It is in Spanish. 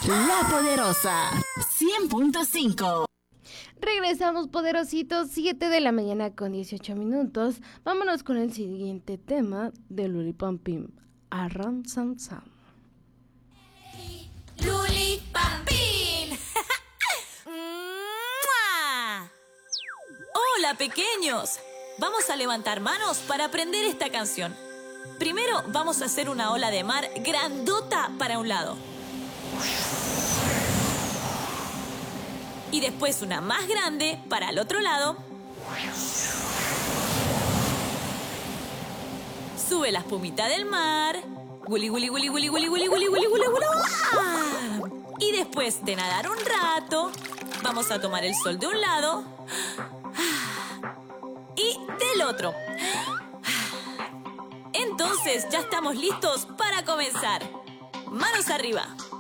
La Poderosa 100.5. Regresamos, poderositos, 7 de la mañana con 18 minutos. Vámonos con el siguiente tema de Lulipampim. Arran Sam Sam. ¡Lulipampín! ¡Hola, pequeños! Vamos a levantar manos para aprender esta canción. Primero vamos a hacer una ola de mar grandota para un lado. Y después una más grande para el otro lado. Sube la espumita del mar. Guli, guli, guli, guli, guli, guli, guli, guli, guli, guli. Y después de nadar un rato, vamos a tomar el sol de un lado y del otro. Entonces ya estamos listos para comenzar. Manos arriba.